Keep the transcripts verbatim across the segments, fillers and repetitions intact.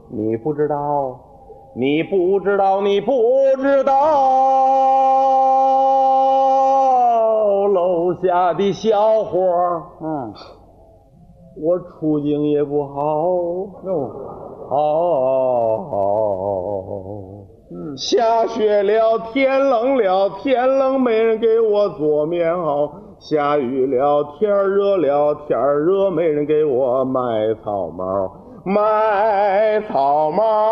你不知道，你不知道，你不知道，楼下的小伙儿， 嗯， 我处境也不好哟，哦， 嗯， 下雪了，天冷了，天冷没人给我做棉袄，下雨了，天热了，天热没人给我买草帽，买草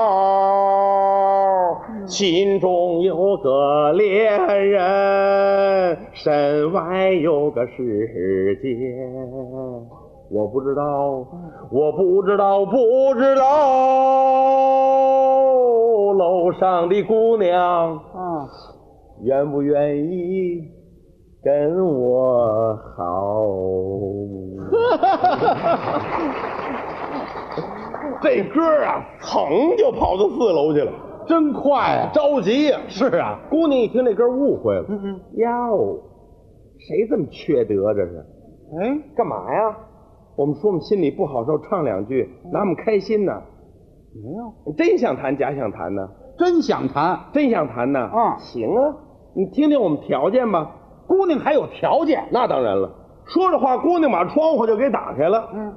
帽，心中有个恋人，身外有个世界。我不知道，我不知道，不知道，楼上的姑娘， 嗯， 愿不愿意跟我好？这歌啊，噌就跑到四楼去了， 真快啊！ 着急呀、 是啊， 姑娘一听这歌误会了， 嗯嗯， 哟，谁这么缺德这是？ 哎， 干嘛呀？我们说我们心里不好受，唱两句，拿我们开心呢。 没有， 你真想弹假想弹呢？ 真想谈。 真想弹呢？ 啊行啊，你听听我们条件吧。 姑娘还有条件。 那当然了，说着话，姑娘把窗户就给打开了。 嗯，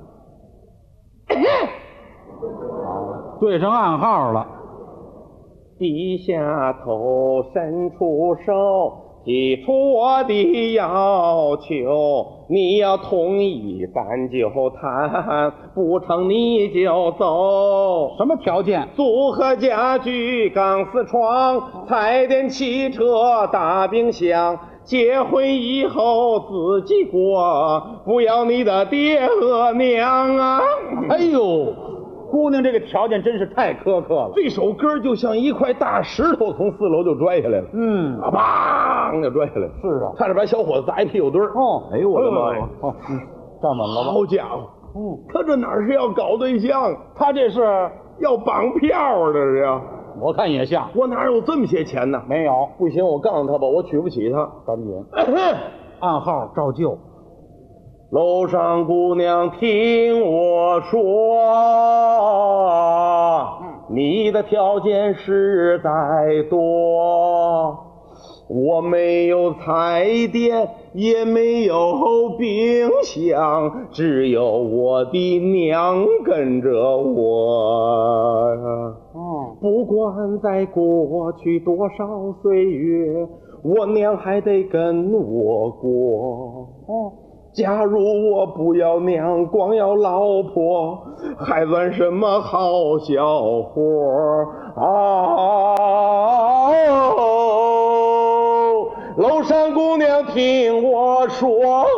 对上暗号了。 低下头，伸出手，提出我的要求，你要同意咱就谈，不成你就走。 什么条件？ 组合家具、钢丝床、彩电、汽车、大冰箱，结婚以后自己过，不要你的爹和娘啊！ 哎呦，姑娘这个条件真是太苛刻了。 这首歌就像一块大石头从四楼就拽下来了， 嗯， 啊，砰就拽下来了。 是啊。 差点把小伙子砸一屁股墩儿。 哦， 哎呦我的妈呀！ 哦，嗯，站稳了吧？ 好家伙， 嗯， 他这哪是要搞对象， 他这是， 要绑票啊！这是要， 我看也像。 我哪有这么些钱呢？ 没有， 不行，我告诉他吧，我娶不起他。 赶紧暗号照旧。 楼上姑娘听我说，你的条件实在多，我没有彩电，也没有冰箱，只有我的娘跟着我。 嗯， 不管在过去多少岁月，我娘还得跟我过。 哦， 假如我不要娘，光要老婆，还算什么好小伙啊？楼上姑娘听我说，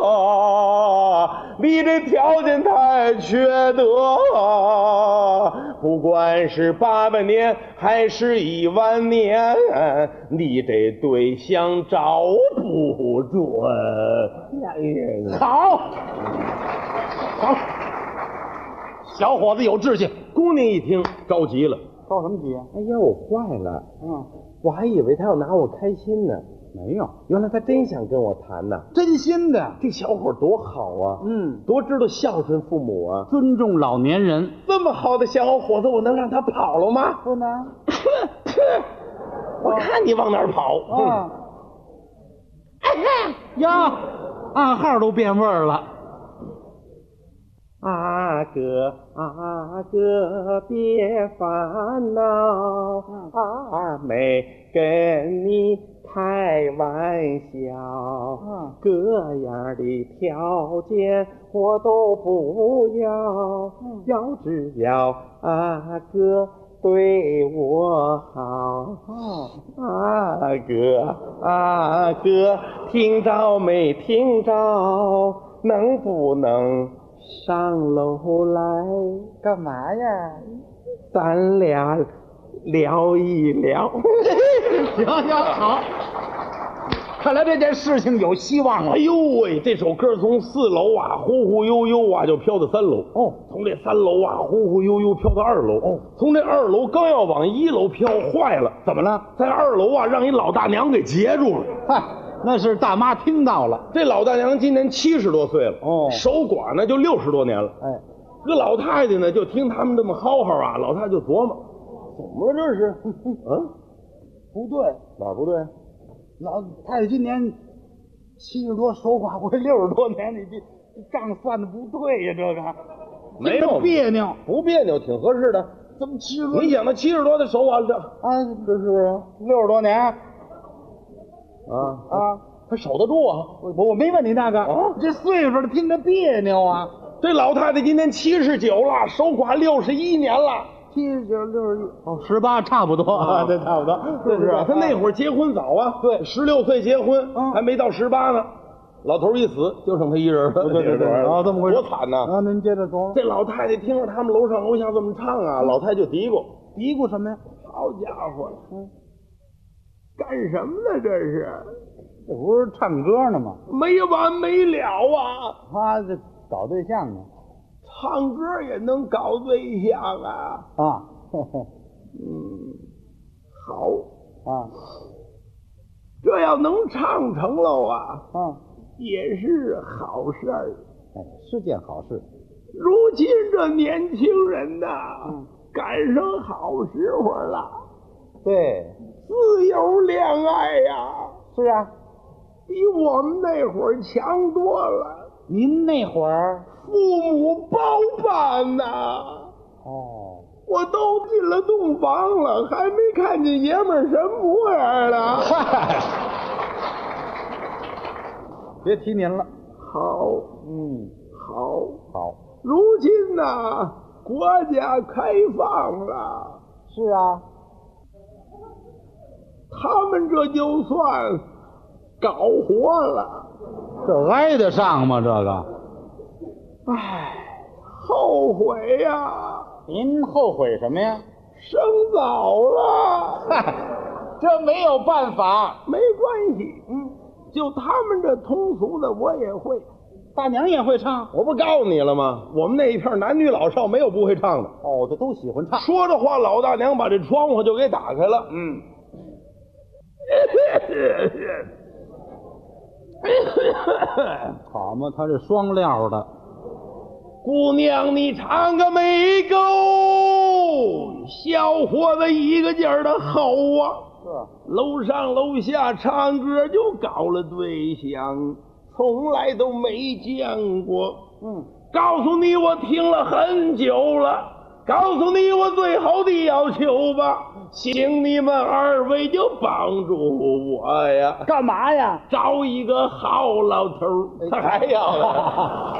你这条件太缺德，不管是八百年还是一万年，你这对象找不准。 好，好，小伙子有志气。 姑娘一听着急了， 着什么急啊？ 哎呀，我坏了， 嗯， 我还以为他要拿我开心呢， 没有， 原来他真想跟我谈呢。 真心的。 这小伙多好啊， 嗯， 多知道孝顺父母啊。 尊重老年人。 这么好的小伙子，我能让他跑了吗？ 不能。 我看你往哪儿跑。 啊，呀，暗号都变味儿了。 阿哥，阿哥，别烦恼，阿妹跟你开玩笑， 嗯， 各样的条件我都不要， 嗯， 要只要阿哥对我好。 哦， 阿哥，阿哥，听着没听着？能不能上楼来？ 干嘛呀？ 咱俩聊一聊。 行行好，看来这件事情有希望了。 哎呦喂，这首歌从四楼啊忽忽悠悠啊就飘到三楼， 哦， 从这三楼啊忽忽悠悠飘到二楼， 哦， 从这二楼刚要往一楼飘，坏了， 怎么了？ 在二楼啊让一老大娘给截住了。 嗨，那是大妈听到了。 这老大娘今年七十多岁了， 哦守寡呢就六十多年了。 哎， 这老太太呢，就听他们这么嚎嚎啊，老太太就琢磨，怎么了这是？嗯， 不对， 哪儿不对？ 老太太今年七十多，守寡会六十多年，你这这账算的不对呀、这个没有别扭， 不别扭，挺合适的。 怎么七十多？ 你想他七十多的手啊，这啊， 这是不是？ 六十多年啊啊， 他守得住啊？ 我我没问你那个， 啊这岁数的听着别扭啊。 这老太太今年七十九了，守寡六十一年了。 七十九、六十一，哦，十八差不多啊对，差不多， 是不是啊？他那会儿结婚早啊， 对十六岁结婚， 嗯还没到十八呢。老头一死，就剩他一人了。 对对对， 啊， 这么回事， 多惨呐！ 啊，您接着说， 这老太太听着他们楼上楼下这么唱啊，老太太就嘀咕： 嘀咕什么呀？ 好家伙， 嗯， 干什么呢？这是这不是唱歌呢吗？ 没完没了啊！ 他这搞对象呢？ 唱歌也能搞对象啊？ 啊，呵呵嗯，好， 啊这要能唱成喽啊， 啊， 也是好事儿。 哎，是件好事。 如今这年轻人呐， 嗯赶上好时候了， 对， 自由恋爱呀， 是啊， 比我们那会儿强多了。 您那会儿父母包办呐， 哦， 我都进了洞房了，还没看见爷们儿什么模样呢。 嗨，别提您了。 好， 嗯， 好， 好， 如今呐，国家开放了， 是啊， 他们这就算搞活了。 这挨得上吗？这个， 唉，后悔呀， 您后悔什么呀？ 生早了。 嗨，这没有办法。 没关系，嗯，就他们这通俗的我也会。 大娘也会唱。 我不告诉你了吗？我们那一片男女老少没有不会唱的。 哦，这都喜欢唱。 说着话，老大娘把这窗户就给打开了。 嗯，好嘛，他这双料的。 姑娘，你唱个没够，小伙子一个劲儿的吼啊！ 是， 楼上楼下唱歌就搞了对象，从来都没见过。 嗯， 告诉你，我听了很久了。告诉你我最后的要求吧，请你们二位就帮助我呀！ 干嘛呀？ 找一个好老头儿，他还要了。